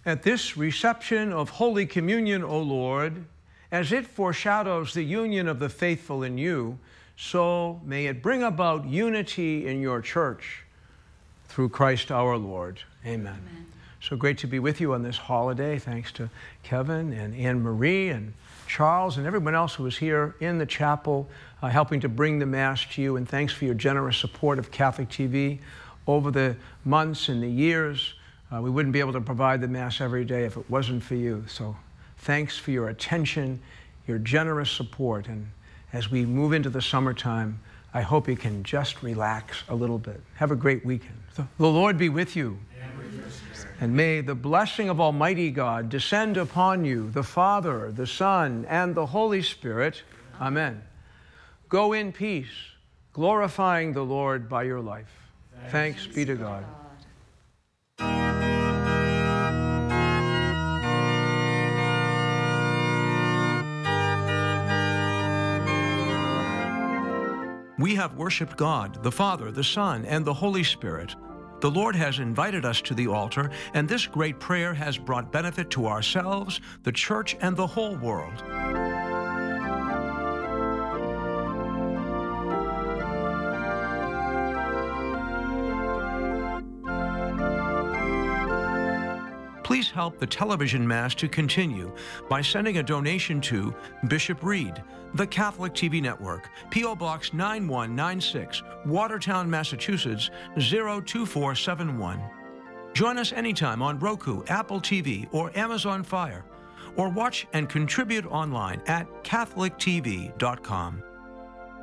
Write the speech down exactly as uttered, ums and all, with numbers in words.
At this reception of Holy Communion, O Lord, as it foreshadows the union of the faithful in you, so may it bring about unity in your church through Christ our Lord. Amen. Amen. So great to be with you on this holiday. Thanks to Kevin and Anne Marie and Charles and everyone else who was here in the chapel uh, helping to bring the Mass to you. And thanks for your generous support of Catholic T V over the months and the years. Uh, we wouldn't be able to provide the Mass every day if it wasn't for you. So thanks for your attention, your generous support. And as we move into the summertime, I hope you can just relax a little bit. Have a great weekend. The Lord be with you. And with your spirit. And may the blessing of Almighty God descend upon you, the Father, the Son, and the Holy Spirit. Amen. Go in peace, glorifying the Lord by your life. Thanks, Thanks be to God. God. We have worshiped God, the Father, the Son, and the Holy Spirit. The Lord has invited us to the altar, and this great prayer has brought benefit to ourselves, the church, and the whole world. Please help the television Mass to continue by sending a donation to Bishop Reed, the Catholic T V Network, P O Box nine one nine six, Watertown, Massachusetts zero two four seven one. Join us anytime on Roku, Apple T V, or Amazon Fire, or watch and contribute online at catholic t v dot com.